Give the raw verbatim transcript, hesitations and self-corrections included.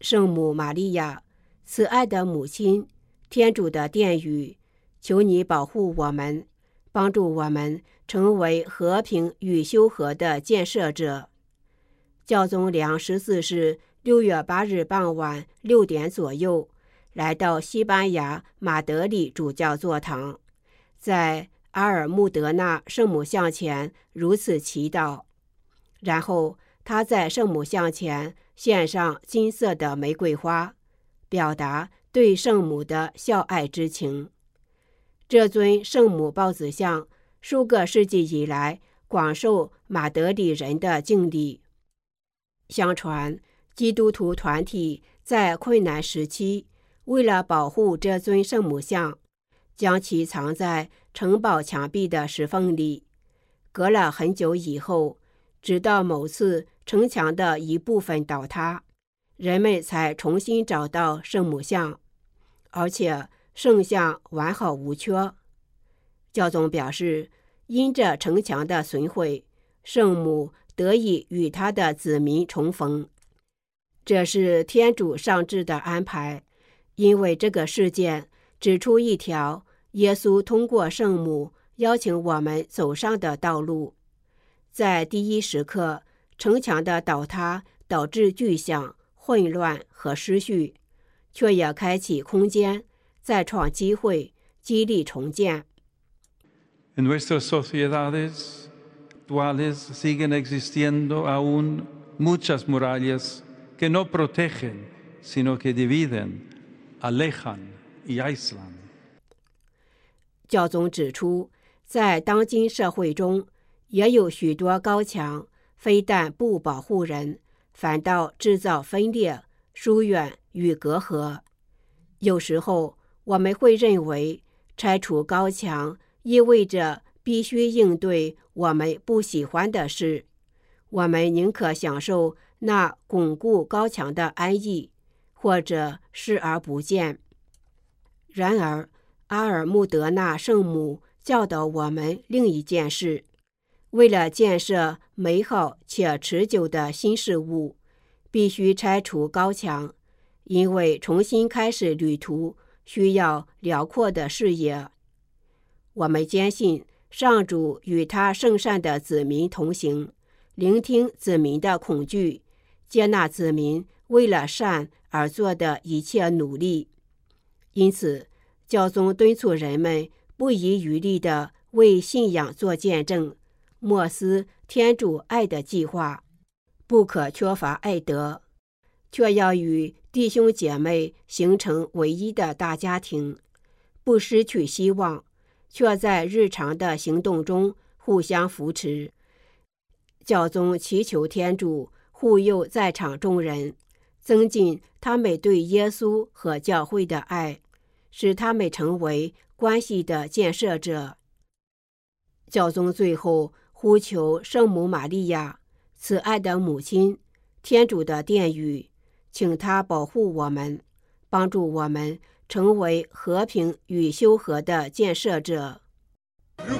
圣母玛利亚，慈爱的母亲，天主的殿宇，求你保护我们，帮助我们成为和平与修和的建设者。教宗良十四世六月八日傍晚六点左右，来到西班牙马德里主教座堂，在阿尔穆德纳圣母像前如此祈祷。然后他在圣母像前献上金色的玫瑰花，表达对圣母的孝爱之情。这尊圣母抱子像数个世纪以来广受马德里人的敬礼。相传，基督徒团体在困难时期，为了保护这尊圣母像，将其藏在城堡墙壁的石缝里。隔了很久以后，直到某次城墙的一部分倒塌，人们才重新找到圣母像，而且圣像完好无缺。教宗表示，因着城墙的损毁，圣母得以与他的子民重逢。这是天主上智的安排，因为这个事件指出一条耶稣通过圣母邀请我们走上的道路。在第一时刻，城墙的倒塌导致巨响、混乱和失序，却也开启空间，再创机会，激励重建。 En nuestras sociedades actuales siguen existiendo aún muchas murallas que no protegen, sino que dividen, alejan y aíslan. 教宗指出，在当今社会中，也有许多高墙，非但不保护人，反倒制造分裂、疏远与隔阂。有时候，我们会认为拆除高墙意味着必须应对我们不喜欢的事，我们宁可享受那巩固高墙的安逸，或者视而不见。然而，阿尔穆德纳圣母教导我们另一件事：为了建设美好且持久的新事物，必须拆除高墙，因为重新开始旅途需要辽阔的视野。我们坚信上主与他圣善的子民同行，聆听子民的恐惧，接纳子民为了善而做的一切努力。因此，教宗敦促人们不遗余力地为信仰做见证，默思天主爱的计划，不可缺乏爱德，却要与弟兄姐妹形成唯一的大家庭，不失去希望，却在日常的行动中互相扶持。教宗祈求天主护佑在场众人，增进他们对耶稣和教会的爱，使他们成为关系的建设者。教宗最后呼求圣母玛利亚，慈爱的母亲，天主的殿宇，请他保护我们，帮助我们成为和平与修和的建设者。